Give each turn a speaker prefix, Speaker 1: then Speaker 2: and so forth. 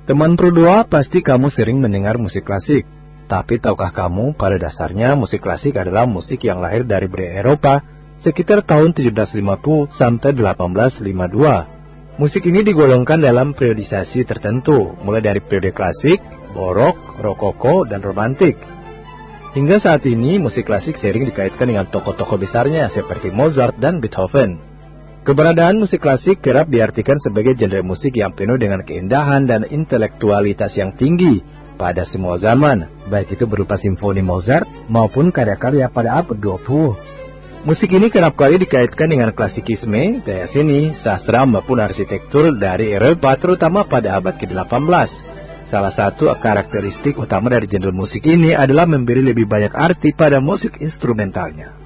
Speaker 1: Teman Pro2, pasti kamu sering mendengar musik klasik. Tapi tahukah kamu, pada dasarnya musik klasik adalah musik yang lahir dari budaya Eropa sekitar tahun 1750 sampai 1852. Musik ini digolongkan dalam periodisasi tertentu, mulai dari periode klasik, barok, rokoko, dan romantik. Hingga saat ini, musik klasik sering dikaitkan dengan tokoh-tokoh besarnya seperti Mozart dan Beethoven. Keberadaan musik klasik kerap diartikan sebagai genre musik yang penuh dengan keindahan dan intelektualitas yang tinggi pada semua zaman, baik itu berupa simfoni Mozart maupun karya-karya pada abad 20. Musik ini kerap kali dikaitkan dengan klasikisme, daya seni, sastra maupun arsitektur dari Eropa terutama pada abad ke-18. Salah satu karakteristik utama dari genre musik ini adalah memberi lebih banyak arti pada musik instrumentalnya.